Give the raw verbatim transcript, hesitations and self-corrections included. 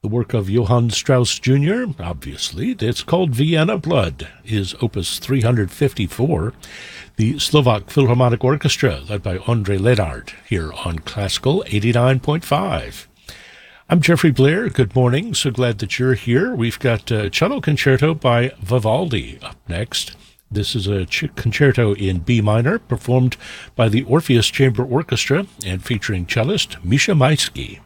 The work of Johann Strauss Junior, obviously. It's called Vienna Blood, is Opus three hundred fifty-four. The Slovak Philharmonic Orchestra, led by Ondrej Lenart, here on Classical eighty-nine point five. I'm Jeffrey Blair. Good morning. So glad that you're here. We've got a cello concerto by Vivaldi up next. This is a ch- concerto in B minor, performed by the Orpheus Chamber Orchestra and featuring cellist Misha Maisky.